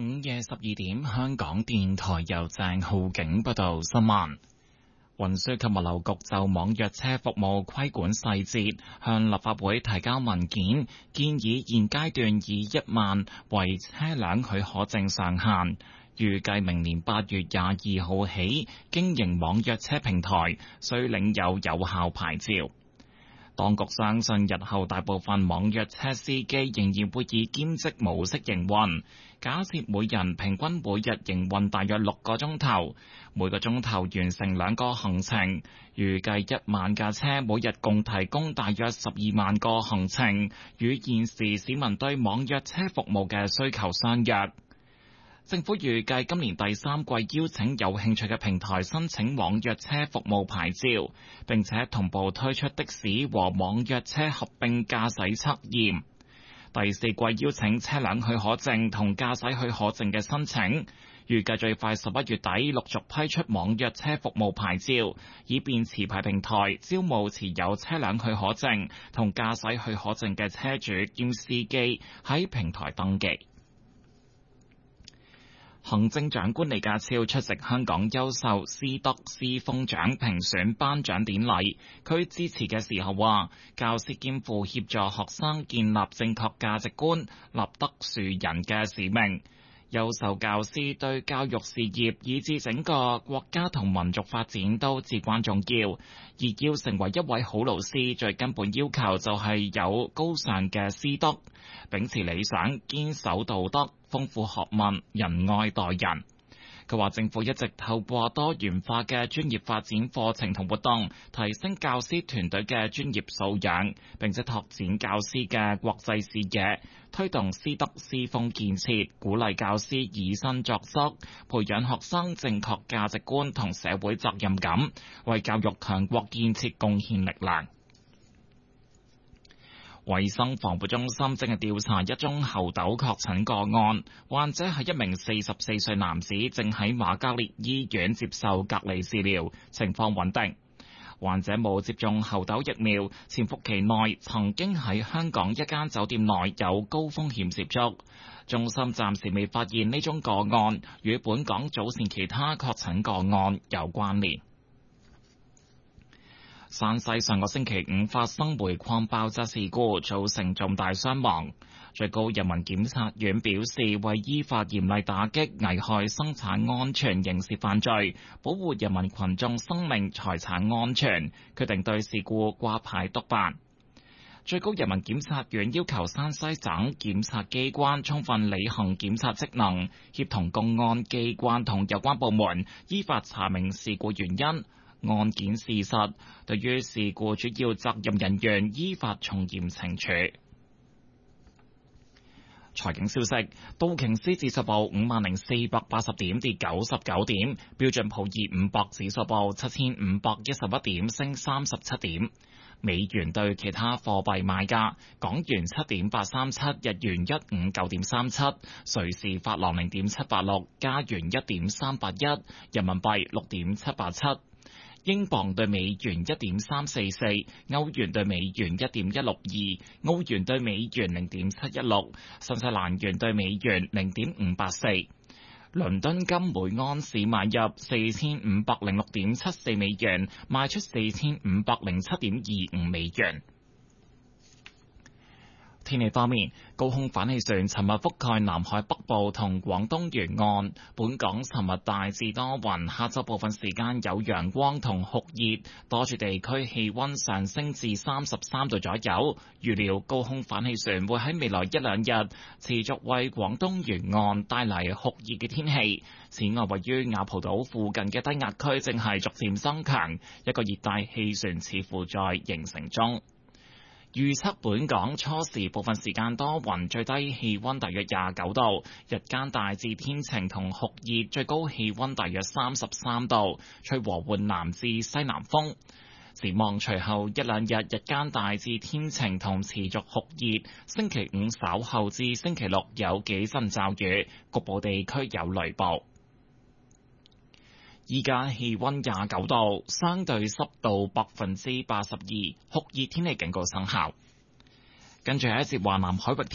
午夜12點，香港電台由鄭浩景報道新聞。運輸及物流局就網約車服務規管細節向立法會提交文件，建議現階段以1萬為車輛許可證上限，預計明年8月22號起，經營網約車平台須領有有效牌照。當局相信日後大部分網約車司機仍然會以兼職模式營運，假設每人平均每日營運大約6個鐘頭，每個鐘頭完成2個行程，預計1萬架車每日共提供大約12萬個行程，與現時市民對網約車服務嘅需求相若。政府預計今年第3季邀請有興趣嘅平台申請網約車服務牌照，並且同步推出的士和網約車合併駕駛測驗。第4季邀請車輛許可證同駕駛許可證嘅申請，預計最快11月底陸續批出網約車服務牌照，以便持牌平台招募持有車輛許可證同駕駛許可證嘅車主兼司機喺平台登記。行政長官李家超出席香港優秀師德師風獎評選頒獎典禮，佢致辭嘅時候話：教師肩負協助學生建立正確價值觀、立德樹人嘅使命。優秀教師對教育事業以至整個國家同民族發展都至關重要，而要成為一位好老師，最根本要求就係有高尚嘅師德，秉持理想，堅守道德，豐富學問，仁愛待人。佢話政府一直透過多元化嘅專業發展課程同活動，提升教師團隊嘅專業素養，並且拓展教師嘅國際視野，推動師德師風建設，鼓勵教師以身作則，培養學生正確價值觀同社會責任感，為教育強國建設貢獻力量。衛生防護中心正係調查一宗猴痘確診個案，患者係一名44歲男子，正喺瑪嘉烈醫院接受隔離治療，情況穩定。患者冇接種猴痘疫苗，潛伏期內曾經喺香港一間酒店內有高風險接觸。中心暫時未發現呢宗個案與本港早前其他確診個案有關聯。山西上個星期5發生煤礦爆炸事故，造成重大傷亡。最高人民檢察院表示，為依法嚴厲打擊危害生產安全刑事犯罪，保護人民群眾生命財產安全，決定對事故掛牌督辦。最高人民檢察院要求山西省檢察機關充分履行檢察職能，協同公安機關同有關部門依法查明事故原因、案件事實，對於事故主要責任人員依法從嚴懲處。財經消息：道瓊斯指數報50,480點，跌99點；標準普爾500指數報7,511點，升37點。美元對其他貨幣賣價：港元7.837，日元159.37，瑞士法郎0.786，加元1.381，人民幣6.787。英鎊對美元1.344，歐元對美元1.162，澳元對美元0.716，新西蘭元對美元0.584。倫敦金每安士買入4506.74美元，賣出4507.25美元。天氣方面，高空反氣旋尋日覆蓋南海北部同廣東沿岸，本港尋日大致多雲，下晝部分時間有陽光同酷熱，多處地區氣溫上升至33度左右。預料高空反氣旋會喺未來1-2日持續為廣東沿岸帶嚟酷熱嘅天氣。此外，位於雅蒲島附近嘅低壓區正係逐漸增強，一個熱帶氣旋似乎在形成中。預測本港初時部分時間多雲，最低氣溫大約29度，日間大致天晴同酷熱，最高氣溫大約33度，吹和緩南至西南風。展望隨後1-2日，日間大致天晴同持續酷熱，星期五稍後至星期六有幾陣驟雨，局部地區有雷暴。依家氣溫29度，相對濕度82%，酷熱天氣警告生效。跟住係一節華南海域